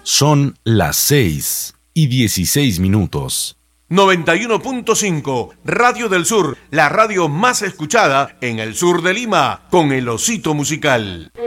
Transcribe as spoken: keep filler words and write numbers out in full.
Son las seis y dieciséis minutos. noventa y uno punto cinco, Radio del Sur, la radio más escuchada en el sur de Lima, con el Osito Musical.